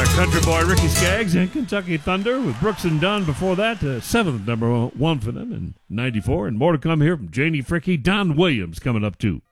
our country boy Ricky Skaggs and Kentucky Thunder with Brooks and Dunn before that. Seventh number one for them in 94. And more to come here from Janie Fricke. Don Williams coming up too.